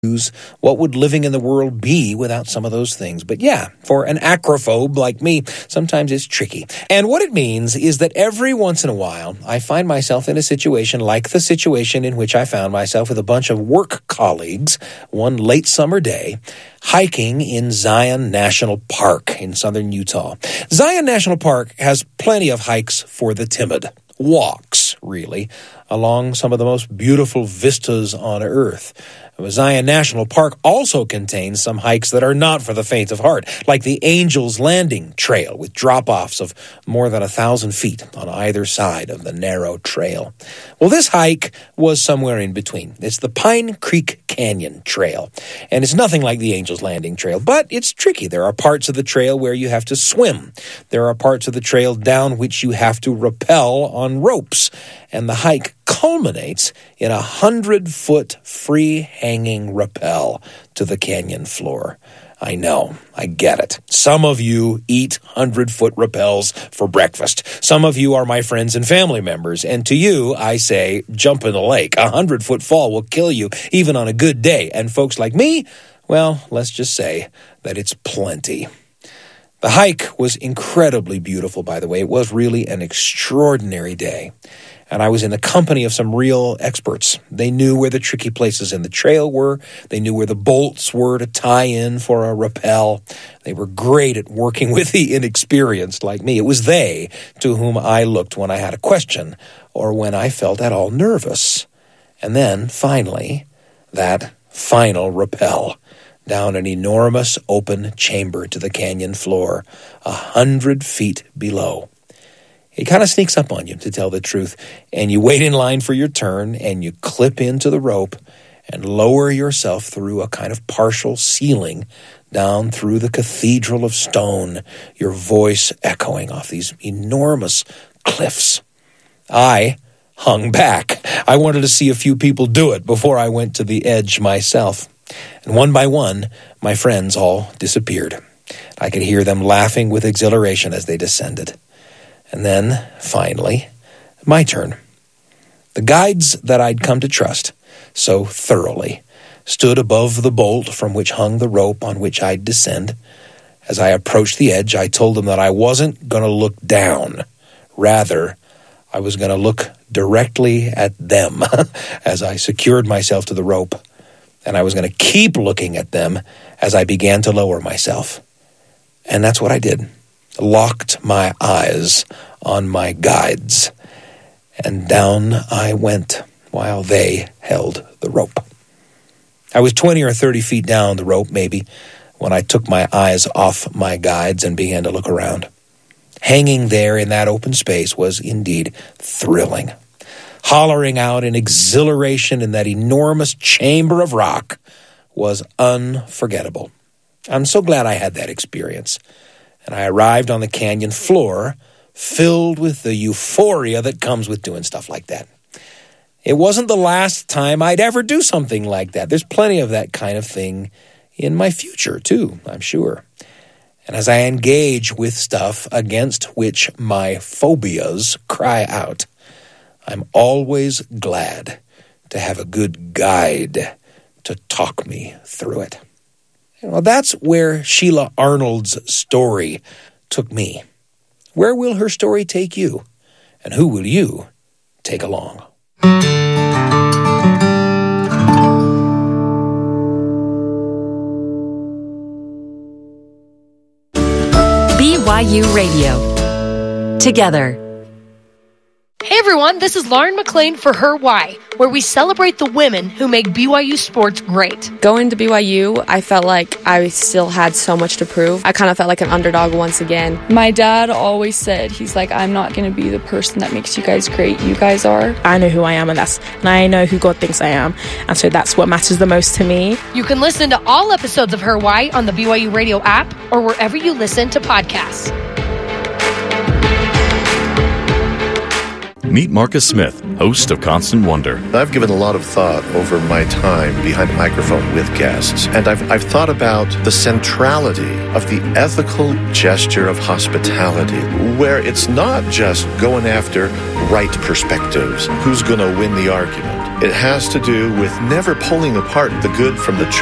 What would living in the world be without some of those things? But yeah, for an acrophobe like me, sometimes it's tricky. And what it means is that every once in a while, I find myself in a situation like the situation in which I found myself with a bunch of work colleagues one late summer day, hiking in Zion National Park in southern Utah. Zion National Park has plenty of hikes for the timid. Walks, really, along some of the most beautiful vistas on earth. Zion National Park also contains some hikes that are not for the faint of heart, like the Angel's Landing Trail with drop-offs of more than 1,000 feet on either side of the narrow trail. Well, this hike was somewhere in between. It's the Pine Creek Canyon Trail, and it's nothing like the Angel's Landing Trail, but it's tricky. There are parts of the trail where you have to swim. There are parts of the trail down which you have to rappel on ropes, and the hike culminates in 100-foot free-hanging rappel to the canyon floor. I know, I get it. Some of you eat 100-foot rappels for breakfast. Some of you are my friends and family members, and to you, I say, jump in the lake. 100-foot fall will kill you, even on a good day. And folks like me, well, let's just say that it's plenty. The hike was incredibly beautiful, by the way. It was really an extraordinary day. And I was in the company of some real experts. They knew where the tricky places in the trail were. They knew where the bolts were to tie in for a rappel. They were great at working with the inexperienced like me. It was they to whom I looked when I had a question or when I felt at all nervous. And then, finally, that final rappel down an enormous open chamber to the canyon floor, 100 feet below. It kind of sneaks up on you, to tell the truth, and you wait in line for your turn, and you clip into the rope and lower yourself through a kind of partial ceiling down through the cathedral of stone, your voice echoing off these enormous cliffs. I hung back. I wanted to see a few people do it before I went to the edge myself. And one by one, my friends all disappeared. I could hear them laughing with exhilaration as they descended. And then, finally, my turn. The guides that I'd come to trust so thoroughly stood above the bolt from which hung the rope on which I'd descend. As I approached the edge, I told them that I wasn't going to look down. Rather, I was going to look directly at them as I secured myself to the rope. And I was going to keep looking at them as I began to lower myself. And that's what I did. Locked my eyes on my guides, and down I went while they held the rope. I was 20 or 30 feet down the rope, maybe, when I took my eyes off my guides and began to look around. Hanging there in that open space was indeed thrilling. Hollering out in exhilaration in that enormous chamber of rock was unforgettable. I'm so glad I had that experience. And I arrived on the canyon floor filled with the euphoria that comes with doing stuff like that. It wasn't the last time I'd ever do something like that. There's plenty of that kind of thing in my future, too, I'm sure. And as I engage with stuff against which my phobias cry out, I'm always glad to have a good guide to talk me through it. Well, that's where Sheila Arnold's story took me. Where will her story take you? And who will you take along? BYU Radio. Together. Hey everyone, this is Lauren McLean for Her Why, where we celebrate the women who make BYU sports great. Going to BYU, I felt like I still had so much to prove. I kind of felt like an underdog once again. My dad always said, he's like, I'm not going to be the person that makes you guys great. You guys are. I know who I am, and I know who God thinks I am. And so that's what matters the most to me. You can listen to all episodes of Her Why on the BYU Radio app or wherever you listen to podcasts. Meet Marcus Smith, host of Constant Wonder. I've given a lot of thought over my time behind the microphone with guests, and I've thought about the centrality of the ethical gesture of hospitality, where it's not just going after right perspectives, who's going to win the argument, It has to do with never pulling apart the good from the